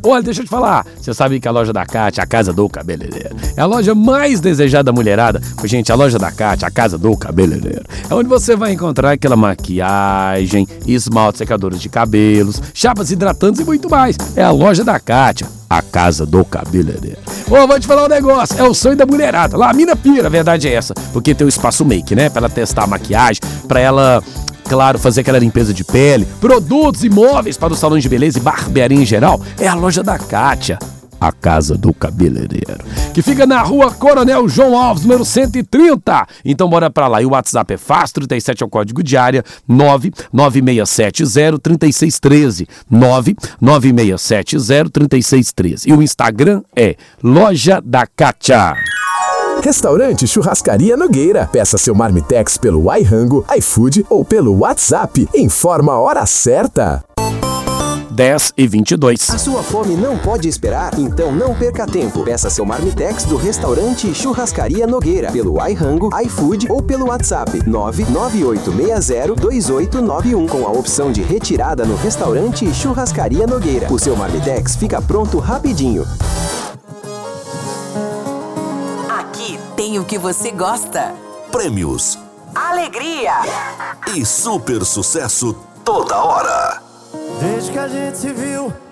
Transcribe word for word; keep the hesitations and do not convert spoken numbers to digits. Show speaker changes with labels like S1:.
S1: Olha, deixa eu te falar, você sabe que a loja da Kátia, a casa do cabeleireiro, é a loja mais desejada da mulherada. Gente, a loja da Kátia, a casa do cabeleireiro, é onde você vai encontrar aquela maquiagem, esmalte, secadores de cabelos, chapas hidratantes e muito mais. É a loja da Kátia, a casa do cabeleireiro. Ô, vou te falar um negócio, é o sonho da mulherada. Lá a mina pira, a verdade é essa, porque tem o espaço make, né, pra ela testar a maquiagem, pra ela... Claro, fazer aquela limpeza de pele, produtos e móveis para o salão de beleza e barbearia em geral. É a loja da Kátia, a casa do cabeleireiro, que fica na rua Coronel João Alves, número cento e trinta. Então bora pra lá. E o WhatsApp é fácil, trinta e sete é o código de área, nove nove seis sete zero, três seis um três, nove nove seis sete zero, três seis um três. E o Instagram é Loja da Kátia.
S2: Restaurante Churrascaria Nogueira. Peça seu marmitex pelo iRango, iFood ou pelo WhatsApp. Informa a hora certa.
S1: dez e vinte e dois.
S3: A sua fome não pode esperar? Então não perca tempo. Peça seu marmitex do Restaurante Churrascaria Nogueira pelo iRango, iFood ou pelo WhatsApp nove nove oito seis zero, dois oito nove um com a opção de retirada no Restaurante Churrascaria Nogueira. O seu marmitex fica pronto rapidinho.
S4: Tem o que você gosta.
S5: Prêmios.
S4: Alegria.
S5: E super sucesso toda hora.
S6: Desde que a gente se viu,